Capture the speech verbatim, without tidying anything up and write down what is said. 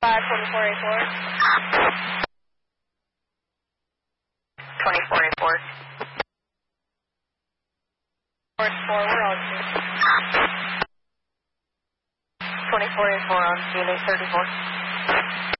five, twenty-four A four. twenty-four A four. four four, we're on two. twenty-four A four on G N eight thirty-four.